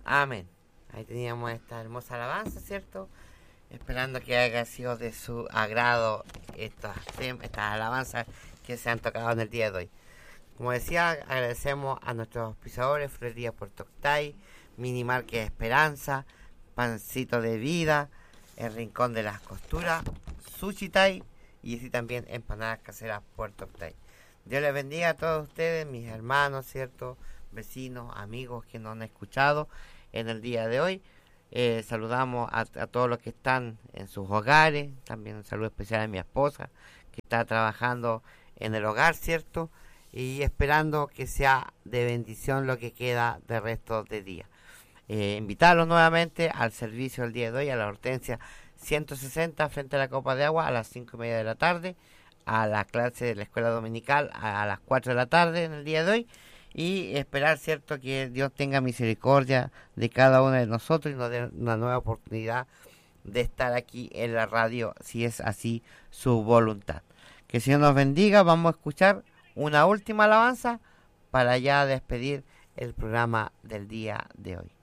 Amén. Ahí teníamos esta hermosa alabanza, ¿cierto? Esperando que haya sido de su agrado estas alabanzas que se han tocado en el día de hoy. Como decía, agradecemos a nuestros auspiciadores, Frutería Puerto Octay, Minimarket Esperanza, Pancito de Vida, El Rincón de las Costuras, Sushi Thai y así también Empanadas Caseras Puerto Octay. Dios les bendiga a todos ustedes, mis hermanos, ¿cierto? Vecinos, amigos que nos han escuchado en el día de hoy. Saludamos a todos los que están en sus hogares. También un saludo especial a mi esposa que está trabajando en el hogar, ¿cierto? Y esperando que sea de bendición lo que queda de resto de día. Invitarlos nuevamente al servicio del día de hoy a la Hortensia 160 frente a la Copa de Agua a las 5:30 de la tarde, a la clase de la escuela dominical a las 4 de la tarde en el día de hoy, y esperar, cierto, que Dios tenga misericordia de cada uno de nosotros y nos dé una nueva oportunidad de estar aquí en la radio, si es así su voluntad. Que el Señor nos bendiga. Vamos a escuchar una última alabanza para ya despedir el programa del día de hoy.